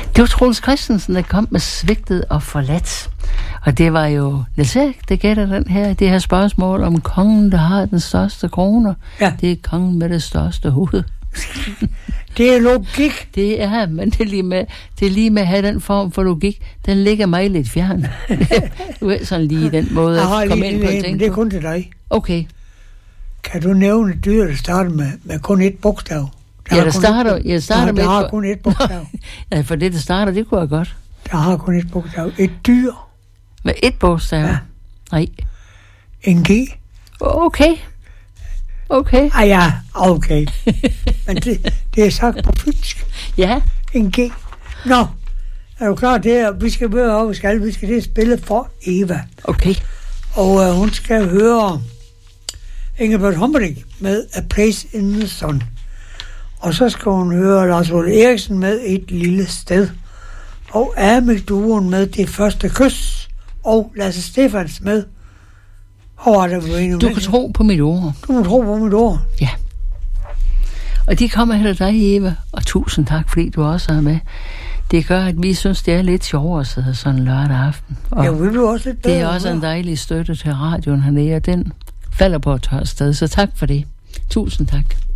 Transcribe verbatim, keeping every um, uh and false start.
Det var Troels Christensen, der kom med Svigtet og Forladt. Og det var jo Niels Erik, der gætter den her, det her spørgsmål om kongen, der har den største krone. Ja. Det er kongen med det største hoved. Det er logik. Det er, men det er lige med, det er lige med at have den form for logik. Den ligger mig lidt fjern. Du er sådan lige den måde at komme ind på en, men det er kun til dig. Okay. Kan du nævne et dyr, der starter med, med kun et bogstav? Der ja, der starter, et, jeg starter der, med... Der har kun et bogstav. Ja, for det, der starter, det kunne jeg godt. Der har kun et bogstav. Et dyr. Med et bogstav? Ja. Nej. En G. Okay. Okay. Ah ja, okay. Men det, det er sagt på fynsk. Ja. En G. Nå, er du klar til, at vi skal høre, hvor vi skal? Vi skal det spille for Eva. Okay. Og uh, hun skal høre Engelbert Humperdinck med A Place in the Sun. Og så skal hun høre Lars Ole Eriksen med Et lille sted. Og Amik-duoen med Det første kys. Og Lasse Stefans med Hvor er det, du kan tro på mit ord. Du kan tro på mit ord. Ja. Og de kommer her til dig, Eva. Og tusind tak, fordi du også er med. Det gør, at vi synes, det er lidt sjovere at sidde sådan lørdag aften. Og ja, vi bliver også lidt bedre. Det er også en dejlig støtte til radioen hernede, og den falder på et tørt sted. Så tak for det. Tusind tak.